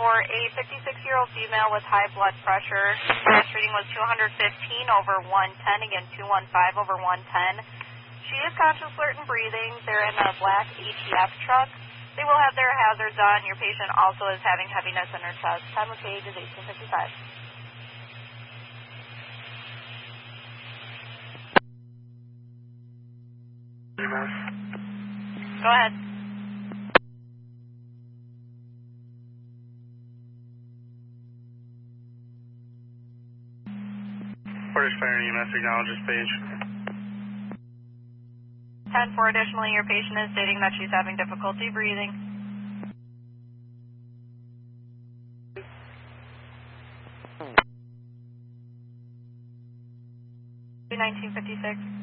for a 56-year-old female with high blood pressure. Last reading was 215/110, again 215/110. She is conscious, alert, and breathing. They're in a black ATF truck. They will have their hazards on. Your patient also is having heaviness in her chest. Time of page is 1855. Go ahead. Portage Fire EMS acknowledges page. 10-4, additionally, your patient is stating that she's having difficulty breathing. 1956.